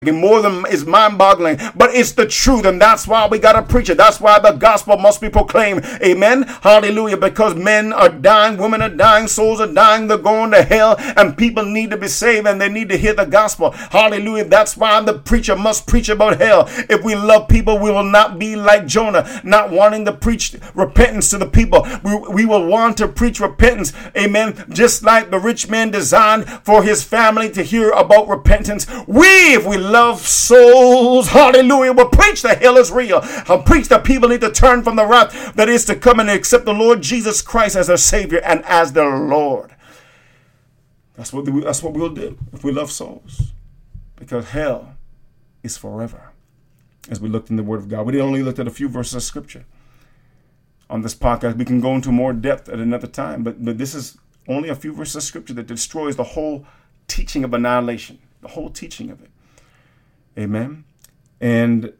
more than is mind-boggling, but it's the truth, and that's why we gotta preach it. That's why the gospel must be proclaimed. Amen. Hallelujah. Because men are dying, women are dying, souls are dying, they're going to hell, and people need to be saved, and they need to hear the gospel. Hallelujah. That's why the preacher must preach about hell. If we love people, we will not be like Jonah, not wanting to preach repentance to the people. We will want to preach repentance. Amen. Just like the rich man designed for his family to hear about repentance. If we love souls, hallelujah, will preach that hell is real. I'll preach that people need to turn from the wrath that is to come and accept the Lord Jesus Christ as their Savior and as their Lord. That's what we'll do if we love souls, because hell is forever. As we looked in the Word of God, we only looked at a few verses of Scripture on this podcast. We can go into more depth at another time, but this is only a few verses of Scripture that destroys the whole teaching of annihilation, the whole teaching of it. Amen. And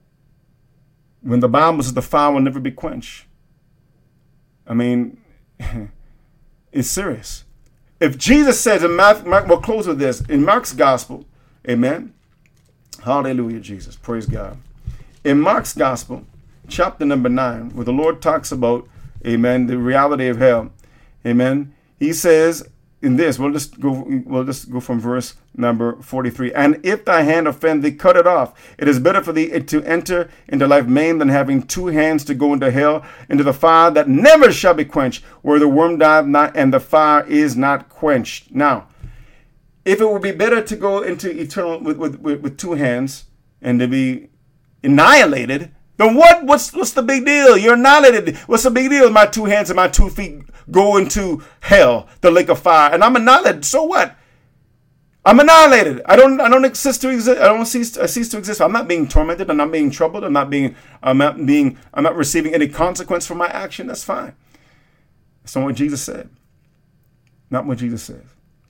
when the Bible says the fire will never be quenched, I mean, it's serious. If Jesus says in Mark, we'll close with this, in Mark's gospel, amen. Hallelujah, Jesus. Praise God. In Mark's gospel, chapter number 9, where the Lord talks about, amen, the reality of hell, amen. He says in this, we'll just go from verse number 43. And if thy hand offend thee, cut it off. It is better for thee to enter into life maimed than having two hands to go into hell, into the fire that never shall be quenched, where the worm dieth not and the fire is not quenched. Now, if it would be better to go into eternal with two hands and to be annihilated, then what's the big deal? You're annihilated. What's the big deal? My two hands and my 2 feet go into hell, the lake of fire, and I'm annihilated. So what? I'm annihilated. I don't cease to exist. I cease to exist. I'm not being tormented. I'm not being troubled. I'm not receiving any consequence for my action. That's fine. That's not what Jesus said. Not what Jesus says.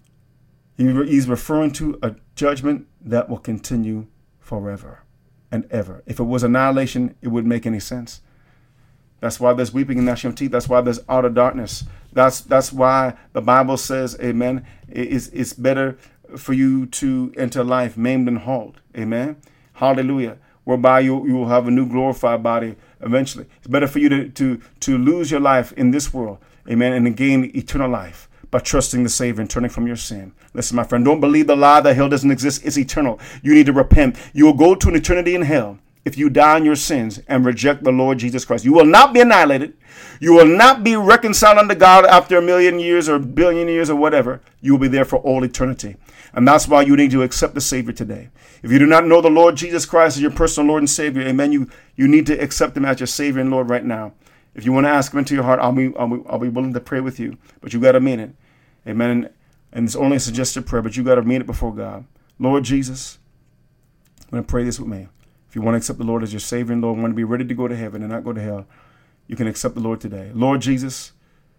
He's referring to a judgment that will continue forever and ever. If it was annihilation, it wouldn't make any sense. That's why there's weeping and gnashing of teeth. That's why there's outer darkness. That's why the Bible says, amen, it's better for you to enter life maimed and halt. Amen. Hallelujah. Whereby you will have a new glorified body eventually. It's better for you to lose your life in this world. Amen. And to gain eternal life by trusting the Savior and turning from your sin. Listen, my friend, don't believe the lie that hell doesn't exist. It's eternal. You need to repent. You will go to an eternity in hell if you die in your sins and reject the Lord Jesus Christ. You will not be annihilated. You will not be reconciled unto God after 1,000,000 years or 1,000,000,000 years or whatever. You will be there for all eternity. And that's why you need to accept the Savior today. If you do not know the Lord Jesus Christ as your personal Lord and Savior, amen, you need to accept him as your Savior and Lord right now. If you want to ask him into your heart, I'll be willing to pray with you. But you got to mean it. Amen. And it's only a suggested prayer, but you got to mean it before God. Lord Jesus, I'm going to pray this with me. If you want to accept the Lord as your Savior and Lord, want to be ready to go to heaven and not go to hell, you can accept the Lord today. Lord Jesus,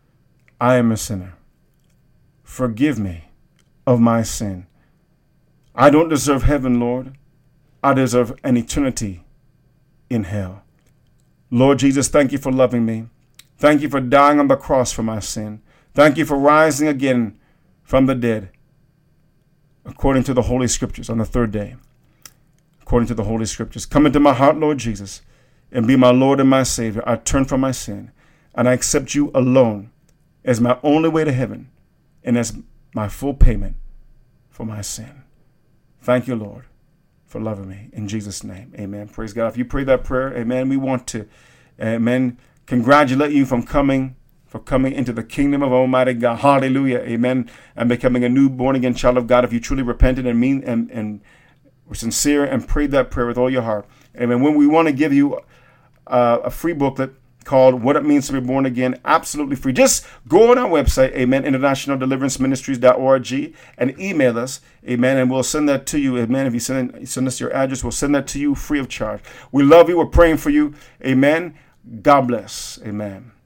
I am a sinner. Forgive me of my sin. I don't deserve heaven, Lord. I deserve an eternity in hell. Lord Jesus, thank you for loving me. Thank you for dying on the cross for my sin. Thank you for rising again from the dead, according to the Holy Scriptures, on the third day. According to the Holy Scriptures. Come into my heart, Lord Jesus, and be my Lord and my Savior. I turn from my sin, and I accept you alone as my only way to heaven and as my full payment for my sin. Thank you, Lord, for loving me. In Jesus' name, amen. Praise God. If you pray that prayer, amen, we want to, amen, congratulate you for coming into the kingdom of Almighty God. Hallelujah. Amen. And becoming a new born again child of God. If you truly repented and were sincere and prayed that prayer with all your heart. Amen. When we want to give you a free booklet called What It Means to Be Born Again, absolutely free. Just go on our website, amen, internationaldeliveranceministries.org, and email us, amen, and we'll send that to you, amen. If you send us your address, we'll send that to you free of charge. We love you. We're praying for you, amen. God bless, amen.